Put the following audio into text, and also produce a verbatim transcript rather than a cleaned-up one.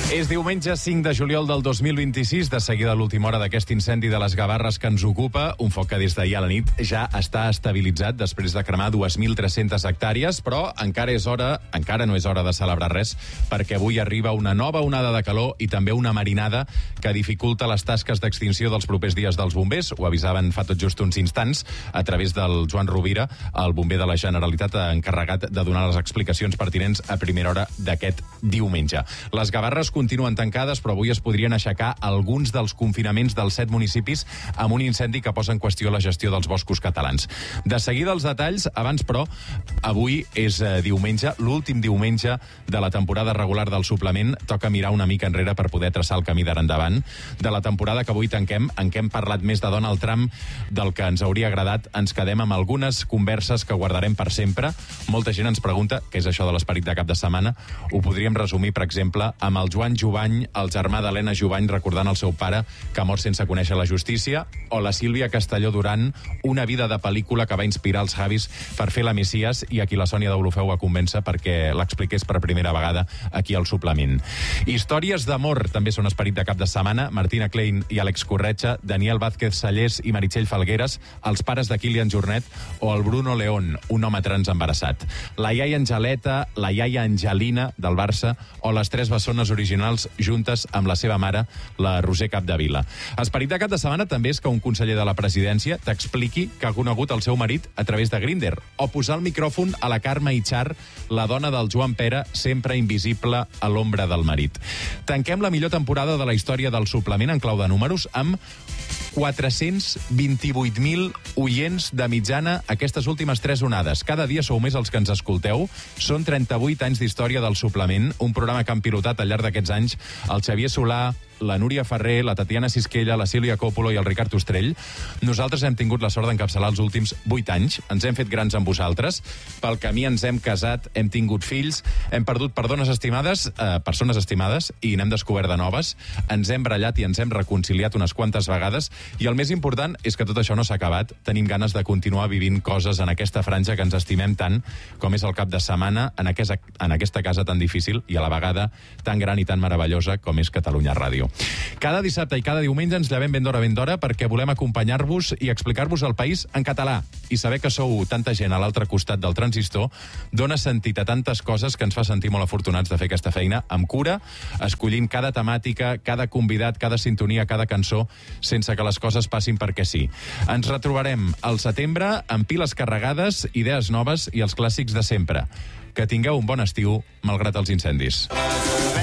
És diumenge cinc de juliol del dos mil vint-i-sis, de seguida a l'última hora d'aquest incendi de les Gavarres que ens ocupa, un foc que des d'ahir a la nit ja està estabilitzat després de cremar dos mil tres-centes hectàrees, però encara és hora, encara no és hora de celebrar res, perquè avui arriba una nova onada de calor i també una marinada que dificulta les tasques d'extinció dels propers dies dels bombers. Ho avisaven fa tot just uns instants a través del Joan Rovira, el bomber de la Generalitat encarregat de donar les explicacions pertinents a primera hora d'aquest diumenge. Les Gavarres continuen tancades, però avui es podrien aixecar alguns dels confinaments dels set municipis amb un incendi que posa en qüestió la gestió dels boscos catalans. De seguida els detalls, abans però, avui és eh, diumenge, l'últim diumenge de la temporada regular del suplement. Toca mirar una mica enrere per poder traçar el camí d'ara endavant. De la temporada que avui tanquem, en què hem parlat més de Donald Trump del que ens hauria agradat, ens quedem amb algunes converses que guardarem per sempre. Molta gent ens pregunta què és això de l'esperit de cap de setmana. Ho podríem resumir, per exemple, amb el Joan Jubany, el germà d'Helena Jubany, recordant el seu pare, que ha mort sense conèixer la justícia, o la Sílvia Castelló Duran, una vida de pel·lícula que va inspirar els Javis per fer la Messias i a qui la Sònia Deulofeu va convèncer perquè l'expliqués per primera vegada aquí al suplement. Històries d'amor també són esperit de cap de setmana. Martina Klein i Àlex Corretja, Daniel Vázquez Sallés i Meritxell Falgueres, els pares de Kilian Jornet, o el Bruno León, un home trans embarassat. La iaia Angeleta, la iaia Angelina del Barça, o les tres bessones originals juntes amb la seva mare, la Roser Capdevila. Esperit de cap de setmana també és que un conseller de la presidència t'expliqui que ha conegut el seu marit a través de Grindr, o posar el micròfon a la Carme Itxar, la dona del Joan Pere, sempre invisible a l'ombra del marit. Tanquem la millor temporada de la història del suplement en clau de números amb quatre-cents vint-i-vuit mil oients de mitjana aquestes últimes tres onades. Cada dia sou més els que ens escolteu. Són trenta-vuit anys d'història del suplement, un programa que han pilotat al llarg d'aquests anys el Xavier Solà, la Núria Ferrer, la Tatiana Sisquella, la Sílvia Coppolo i el Ricard Ostrell. Nosaltres hem tingut la sort d'encapçalar els últims vuit anys. Ens hem fet grans amb vosaltres. Pel camí ens hem casat, hem tingut fills, hem perdut per dones estimades, eh, persones estimades, i n'hem descobert de noves. Ens hem barallat i ens hem reconciliat unes quantes vegades. I el més important és que tot això no s'ha acabat. Tenim ganes de continuar vivint coses en aquesta franja que ens estimem tant, com és el cap de setmana, en aquesta, en aquesta casa tan difícil i a la vegada tan gran i tan meravellosa com és Catalunya Ràdio. Cada dissabte i cada diumenge ens llevem ben d'hora ben d'hora perquè volem acompanyar-vos i explicar-vos el país en català. I saber que sou tanta gent a l'altre costat del transistor dona sentit a tantes coses que ens fa sentir molt afortunats de fer aquesta feina amb cura, escollint cada temàtica, cada convidat, cada sintonia, cada cançó, sense que les coses passin perquè sí. Ens retrobarem al setembre amb piles carregades, idees noves i els clàssics de sempre. Que tingueu un bon estiu, malgrat els incendis.